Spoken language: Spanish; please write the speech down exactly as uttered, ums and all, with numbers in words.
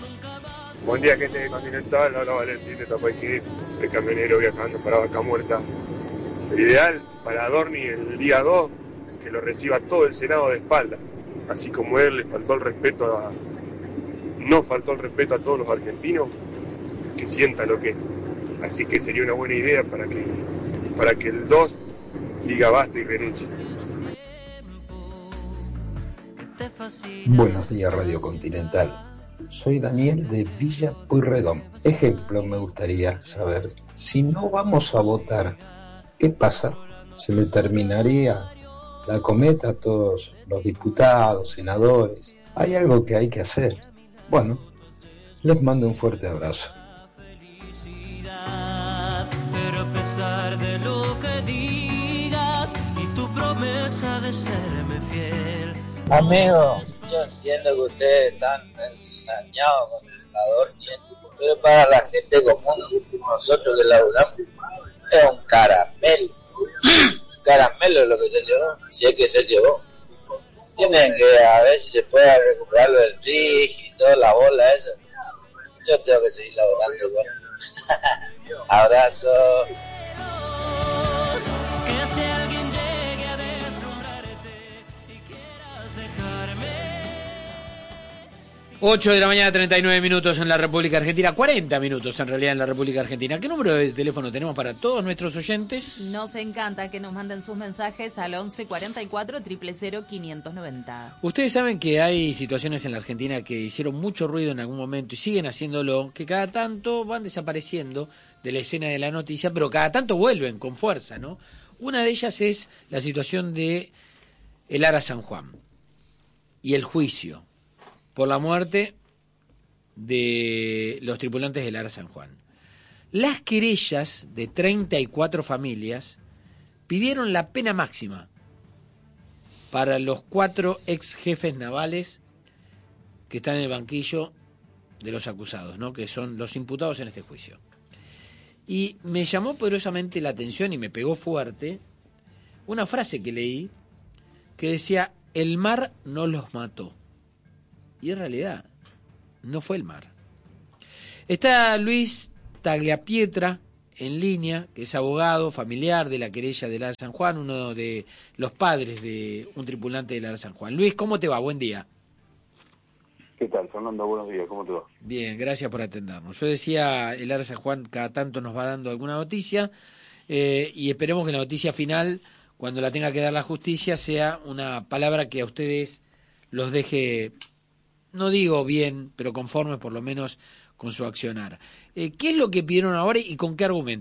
Buen día, gente de Continental. Habla Valentín de Tapaiquí, el camionero viajando para Vaca Muerta. El ideal para Adorni el día dos, que lo reciba todo el Senado de espalda. Así como él le faltó el respeto a... no faltó el respeto a todos los argentinos, que sienta lo que es. Así que sería una buena idea para que, para que el dos diga basta y renuncie. Buenos días, Radio Continental. Soy Daniel de Villa Pueyrredón. Ejemplo, me gustaría saber, si no vamos a votar, ¿qué pasa? ¿Se le terminaría la cometa a todos los diputados, senadores? Hay algo que hay que hacer. Bueno, les mando un fuerte abrazo. Pero a pesar de lo que digas y tu promesa de serme fiel. Amigo, yo entiendo que ustedes están ensañados con el Adorni, pero para la gente común, nosotros que laburamos, es un caramelo. Un caramelo es lo que se llevó, si es que se llevó. Tienen que a ver si se puede recuperar lo del frigi y toda la bola esa. Yo tengo que seguir laburando con. Abrazo. ocho de la mañana, treinta y nueve minutos en la República Argentina, cuarenta minutos en realidad en la República Argentina. ¿Qué número de teléfono tenemos para todos nuestros oyentes? Nos encanta que nos manden sus mensajes al once cuarenta y cuatro, cero cero cero, quinientos noventa. Ustedes saben que hay situaciones en la Argentina que hicieron mucho ruido en algún momento y siguen haciéndolo, que cada tanto van desapareciendo de la escena de la noticia, pero cada tanto vuelven con fuerza, ¿no? Una de ellas es la situación de el Ara San Juan y el juicio por la muerte de los tripulantes del Ara San Juan. Las querellas de treinta y cuatro familias pidieron la pena máxima para los cuatro ex jefes navales que están en el banquillo de los acusados, ¿no? Que son los imputados en este juicio. Y me llamó poderosamente la atención y me pegó fuerte una frase que leí que decía: el mar no los mató. Y en realidad no fue el mar. Está Luis Tagliapietra en línea, que es abogado familiar de la querella del Ara San Juan, uno de los padres de un tripulante del Ara San Juan. Luis, ¿cómo te va? Buen día. ¿Qué tal, Fernando? Buenos días, ¿cómo te va? Bien, gracias por atendernos. Yo decía, el Ara San Juan cada tanto nos va dando alguna noticia eh, y esperemos que la noticia final, cuando la tenga que dar la justicia, sea una palabra que a ustedes los deje, no digo bien, pero conformes por lo menos con su accionar. Eh, ¿Qué es lo que pidieron ahora y con qué argumento?